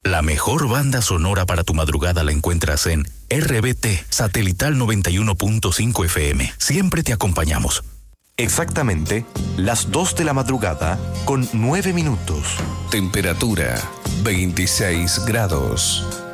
La mejor banda sonora para tu madrugada la encuentras en RBT Satelital 91.5 FM. Siempre te acompañamos. Exactamente las 2 de la madrugada con 9 minutos. Temperatura 26 grados.